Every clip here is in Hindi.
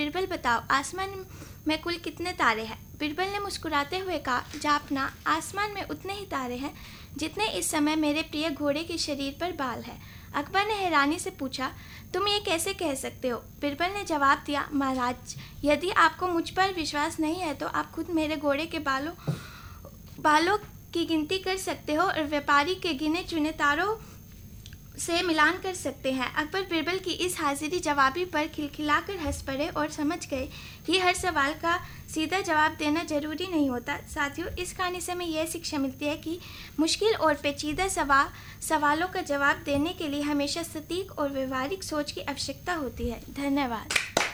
बिरबल बताओ आसमान में कुल कितने तारे हैं? बिरबल ने मुस्कुराते हुए कहा, जापना, आसमान में उतने ही तारे हैं जितने इस समय मेरे प्रिय घोड़े के शरीर पर बाल हैं। अकबर ने हैरानी से पूछा, तुम ये कैसे कह सकते हो? बिरबल ने जवाब दिया, महाराज, यदि आपको मुझ पर विश्वास नहीं है तो आप खुद मेरे घोड़े के बालों की गिनती कर सकते हो और व्यापारी के गिने चुने तारों से मिलान कर सकते हैं। अकबर बिरबल की इस हाजिरी जवाबी पर खिलखिलाकर हंस पड़े और समझ गए कि हर सवाल का सीधा जवाब देना जरूरी नहीं होता। साथियों, इस कहानी से हमें यह शिक्षा मिलती है कि मुश्किल और पेचीदा सवालों का जवाब देने के लिए हमेशा सटीक और व्यवहारिक सोच की आवश्यकता होती है। धन्यवाद।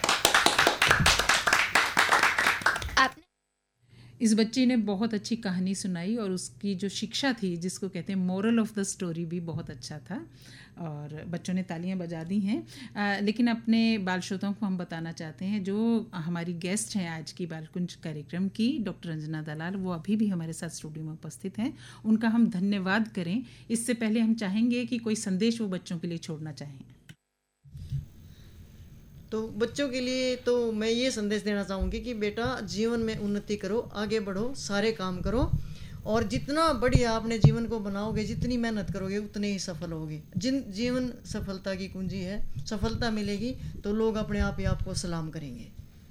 इस बच्चे ने बहुत अच्छी कहानी सुनाई और उसकी जो शिक्षा थी, जिसको कहते हैं मोरल ऑफ द स्टोरी, भी बहुत अच्छा था और बच्चों ने तालियां बजा दी हैं। लेकिन अपने बाल श्रोताओं को हम बताना चाहते हैं, जो हमारी गेस्ट हैं आज की बालकुंज कार्यक्रम की, डॉक्टर रंजना दलाल, वो अभी भी हमारे साथ स्टूडियो में उपस्थित हैं। उनका हम धन्यवाद करें। इससे पहले हम चाहेंगे कि कोई संदेश वो बच्चों के लिए छोड़ना चाहें। तो बच्चों के लिए तो मैं ये संदेश देना चाहूँगी कि बेटा, जीवन में उन्नति करो, आगे बढ़ो, सारे काम करो और जितना बढ़िया अपने जीवन को बनाओगे, जितनी मेहनत करोगे उतने ही सफल होगे। जीवन सफलता की कुंजी है। सफलता मिलेगी तो लोग अपने आप ही आपको सलाम करेंगे।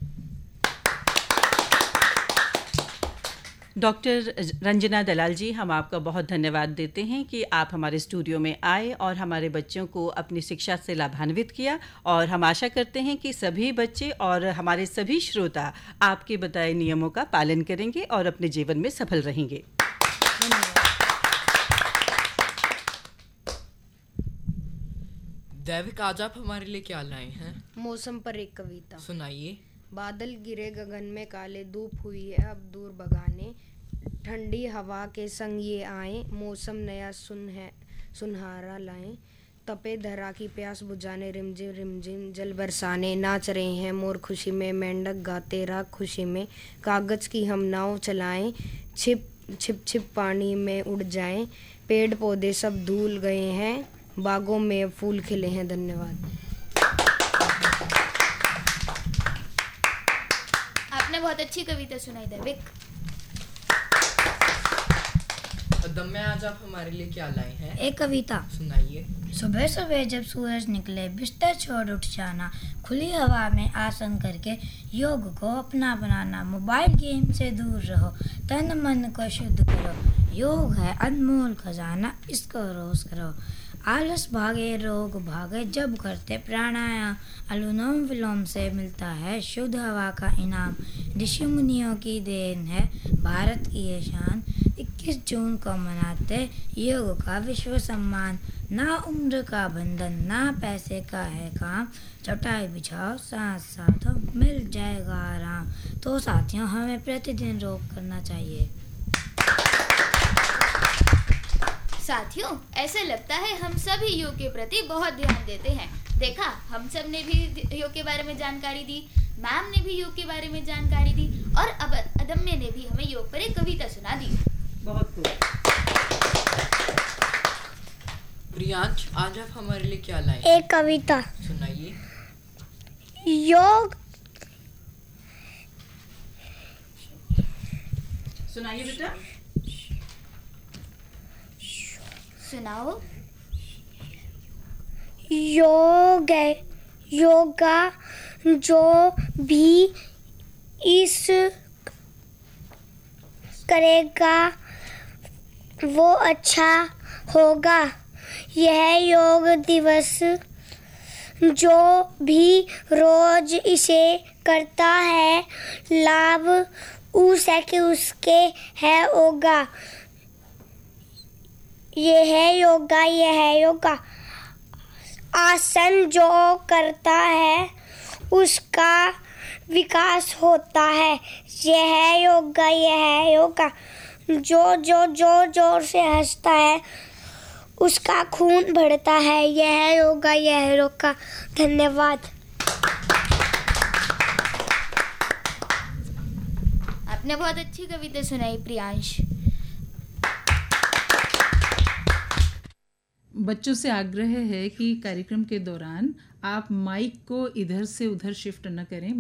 डॉक्टर रंजना दलाल जी, हम आपका बहुत धन्यवाद देते हैं कि आप हमारे स्टूडियो में आए और हमारे बच्चों को अपनी शिक्षा से लाभान्वित किया और हम आशा करते हैं कि सभी बच्चे और हमारे सभी श्रोता आपके बताए नियमों का पालन करेंगे और अपने जीवन में सफल रहेंगे। दैविक, आज आप हमारे लिए क्या लाए हैं? मौसम पर एक कविता। सुनाइए। बादल गिरे गगन में काले, धूप हुई है अब दूर बगाने, ठंडी हवा के संग ये आए, मौसम नया सुनहरा लाएं, तपे धरा की प्यास बुझाने, रिमझिम रिमझिम जल बरसाने, नाच रहे हैं मोर खुशी में, मेंढक गाते राग खुशी में, कागज की हम नाव चलाएं, छिप छिप छिप पानी में उड़ जाएं, पेड़ पौधे सब धुल गए हैं, बागों में फूल खिले हैं। धन्यवाद। आपने बहुत अच्छी कविता सुनाई दैविक। दम्या, आज आप हमारे लिए क्या लाए हैं? एक कविता। सुनाइए। सुबह सुबह जब सूरज निकले, बिस्तर छोड़ उठ जाना, खुली हवा में आसन करके योग को अपना बनाना, मोबाइल गेम से दूर रहो, तन मन को शुद्ध करो, योग है अनमोल खजाना, इसको रोज करो, आलस भागे रोग भागे जब करते प्राणायाम, अनुलोम विलोम से मिलता है शुद्ध हवा का इनाम, ऋषि मुनियों की देन है भारत की ये शान, 21 जून को मनाते योग का विश्व सम्मान, ना उम्र का बंधन ना पैसे का है काम, चटाई बिछाओ साथ साथ हो मिल जाएगा आराम। तो साथियों, हमें प्रतिदिन योग करना चाहिए। साथियों, ऐसे लगता है हम सभी योग के प्रति बहुत ध्यान देते हैं। देखा, हम सब ने भी योग के बारे में जानकारी दी, मैम ने भी योग के बारे में जानकारी दी और अब अदम्य ने भी हमें योग पर एक कविता सुना दी। बहुत खूब। प्रियांश, आज आप हमारे लिए क्या लाए? एक कविता। सुनाइए। योग। सुनाइए बेटा। सुनाओ। योग है, योगा जो भी इस करेगा वो अच्छा होगा। यह योग दिवस जो भी रोज इसे करता है, लाभ उसके है होगा। ये है योगा। आसन जो करता है उसका विकास होता है। यह है योगा। जो जोर से हंसता है उसका खून बढ़ता है। यह है योगा। धन्यवाद। आपने बहुत अच्छी कविता सुनाई प्रियांश। बच्चों से आग्रह है कि कार्यक्रम के दौरान आप माइक को इधर से उधर शिफ्ट न करें।